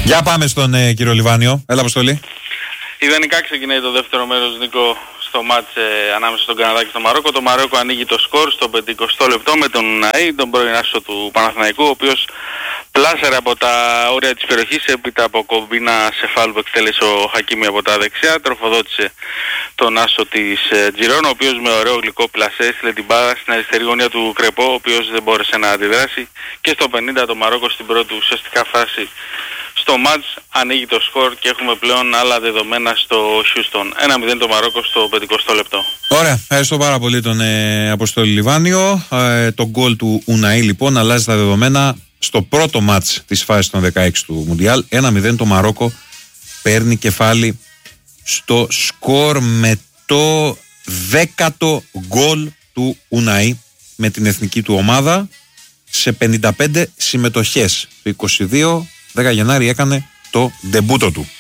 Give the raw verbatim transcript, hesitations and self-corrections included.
Για πάμε στον ε, κύριο Λιβάνιο. Έλα, Αποστολή. Ιδανικά ξεκινάει το δεύτερο μέρος, Νίκο, στο μάτς ε, ανάμεσα στον Καναδά και στο Μαρόκο. Το Μαρόκο ανοίγει το σκορ στο πενηκοστό λεπτό με τον Ναΐ, τον πρώην άσο του Παναθηναϊκού, ο οποίος πλάσαρε από τα όρια της περιοχής έπειτα από κομπίνα σε φάουλ που εκτέλεσε ο Χακίμι από τα δεξιά. Τροφοδότησε τον άσο της ε, Τζιρόν, ο οποίος με ωραίο γλυκό πλασέ έστειλε την μπάλα στην αριστερή γωνία του Κρεπό, ο οποίος δεν μπόρεσε να αντιδράσει. Και στο πενήντα το Μαρόκο στην πρώτη ουσιαστικά φάση στο μάτς ανοίγει το σκορ και έχουμε πλέον άλλα δεδομένα στο Χιούστον. ένα μηδέν το Μαρόκο στο πενηκοστό λεπτό. Ωραία, ευχαριστώ πάρα πολύ τον ε, Αποστόλη Λιβάνιο. Ε, το γκολ του Ουναΐ λοιπόν αλλάζει τα δεδομένα στο πρώτο μάτς της φάσης των δεκαέξι του Μουντιάλ. ένα μηδέν το Μαρόκο παίρνει κεφάλι στο σκορ με το δέκατο γκολ του Ουναΐ με την εθνική του ομάδα σε πενήντα πέντε συμμετοχές. Το είκοσι δύο, δέκα Γενάρη έκανε το ντεμπούτο του.